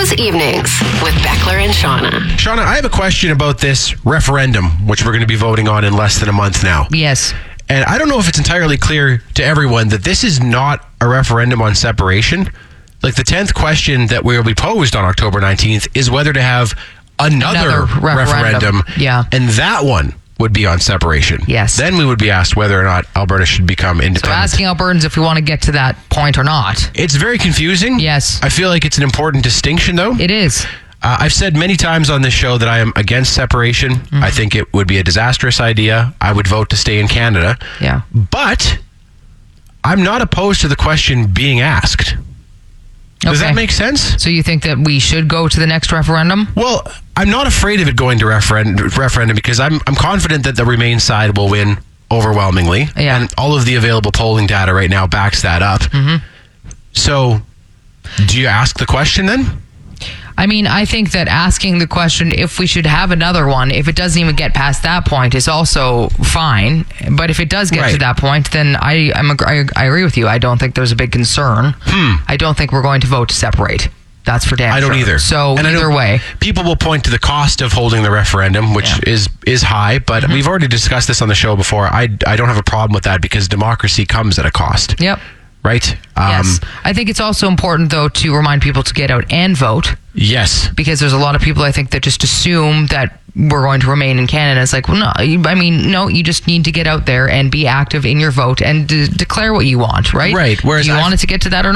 Rose Evenings with Beckler and Shauna. Shauna, I have a question about this referendum, which we're going to be voting on in less than a month now. Yes. And I don't know if it's entirely clear to everyone that this is not a referendum on separation. Like the 10th question that will be posed on October 19th is whether to have another referendum. Yeah. And that one would be on separation. Yes. Then we would be asked whether or not Alberta should become independent. So asking Albertans if we want to get to that point or not. It's very confusing. Yes. I feel like it's an important distinction, though. It is. I've said many times on this show that I am against separation. I think it would be a disastrous idea. I would vote to stay in Canada. Yeah. But I'm not opposed to the question being asked. Does that make sense? So you think that we should go to the next referendum? Well, I'm not afraid of it going to referendum because I'm confident that the Remain side will win overwhelmingly. Yeah. And all of the available polling data right now backs that up. So do you ask the question then? I mean, I think that asking the question if we should have another one, if it doesn't even get past that point, is also fine. But if it does get to that point, then I agree with you. I don't think there's a big concern. I don't think we're going to vote to separate. That's for damn sure. I don't either. So and either way. People will point to the cost of holding the referendum, which is high, but we've already discussed this on the show before. I don't have a problem with that because democracy comes at a cost. Yep. Right? Yes. I think it's also important, though, to remind people to get out and vote. Yes. Because there's a lot of people, I think, that just assume that we're going to remain in Canada. It's like, well, no, I mean, no, you just need to get out there and be active in your vote and declare what you want, right? Right. Whereas do you want it to get to that or not?